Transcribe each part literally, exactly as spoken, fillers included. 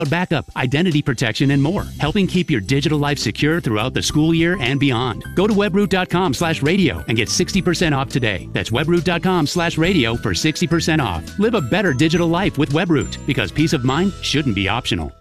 backup, identity protection, and more, helping keep your digital life secure throughout the school year and beyond. Go to webroot.com slash radio and get sixty percent off today. That's webroot.com slash radio for sixty percent off. Live a better digital life with Webroot, because peace of mind shouldn't be optional.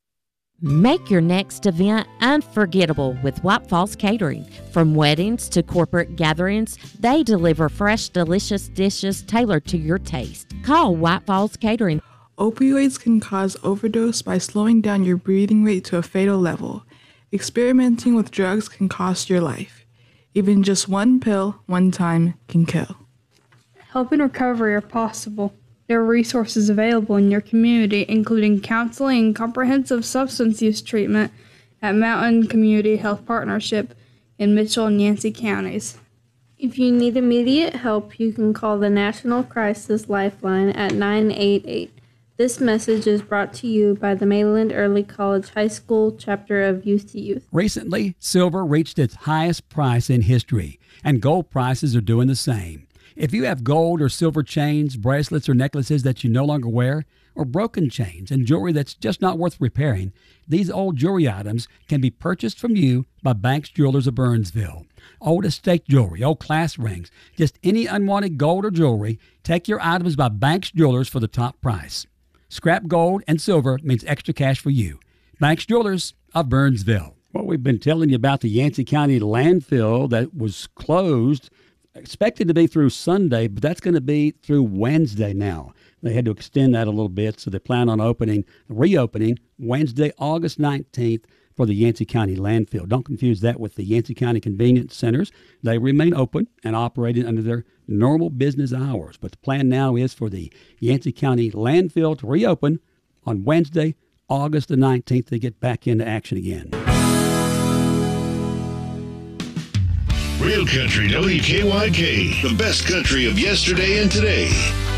Make your next event unforgettable with White Falls Catering. From weddings to corporate gatherings, they deliver fresh, delicious dishes tailored to your taste. Call White Falls Catering. Opioids can cause overdose by slowing down your breathing rate to a fatal level. Experimenting with drugs can cost your life. Even just one pill, one time, can kill. Help and recovery are possible. There are resources available in your community, including counseling and comprehensive substance use treatment at Mountain Community Health Partnership in Mitchell and Yancey counties. If you need immediate help, you can call the National Crisis Lifeline at nine eight eight. This message is brought to you by the Mayland Early College High School chapter of Youth to Youth. Recently, silver reached its highest price in history, and gold prices are doing the same. If you have gold or silver chains, bracelets, or necklaces that you no longer wear, or broken chains and jewelry that's just not worth repairing, these old jewelry items can be purchased from you by Banks Jewelers of Burnsville. Old estate jewelry, old class rings, just any unwanted gold or jewelry, take your items by Banks Jewelers for the top price. Scrap gold and silver means extra cash for you. Banks Jewelers of Burnsville. Well, we've been telling you about the Yancey County landfill that was closed, expected to be through Sunday, but that's going to be through Wednesday now. They had to extend that a little bit, so they plan on opening, reopening Wednesday, August nineteenth for the Yancey County landfill. Don't confuse that with the Yancey County Convenience Centers. They remain open and operating under their normal business hours, but the plan now is for the Yancey County landfill to reopen on Wednesday, August the nineteenth, to get back into action again. Real Country W K Y K, the best country of yesterday and today.